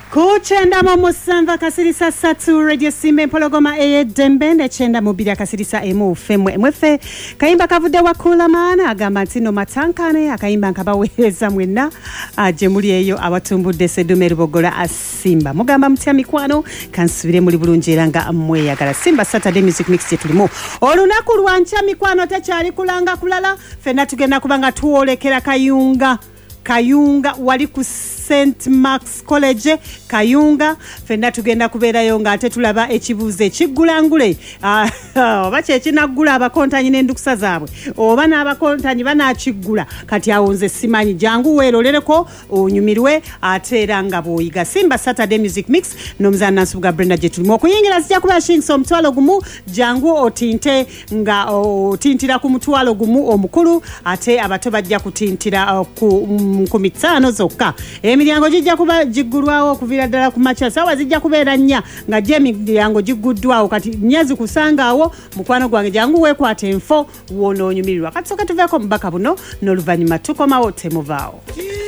Kuchenda mu musanva kasirisa satu radio simbe mpologoma dembe nechenda mubiri kasirisa emu femwe mwefe kaimba kavude wakula maana agamba ntino matankane akaimba nkabaweza mwena jemuli eyo abatumbudde Sedume Rubogola asimba mugamba mutya mikwano kansubire muri bulunjera nga mwe yagala Simba Saturday Music Mix tulimo olunaku lwancha mikwano tekyali kulanga kulala fena tugenda kubanga tuolekera Kayunga wali ku St. Mark's College Kayunga fenda tugenda kubeerayo nga ate tulaba ekibuuzo ekigulangule oba kyekinagula abakontanyi n'endukusa zaabwe oba n'abakontanyi banakigula kati awonze simanyi jangu weerolereko onyumirwe ate era nga bw'oyiga Simba Saturday Music Mix n'omuzana Nsubuga Brenda gye tulimo okuyingira zijja kuba shingso omutwalo gumu jangu otinte nga otintira ku mutwalo gumu omukulu ate abato bajja kutintira ku 15 zokka emiryango gijja kuba jiggulwawo okuvira ddala ku macha sawa zijja kubeera nnya nga emiryango jigguddwawo kati nyazi kusangaawo mukwano gwange jangu weekwata enfo wonoonyumirirwa kati soka tuveeko mubaka buno n'oluvannyuma tukomawo temuvaawo.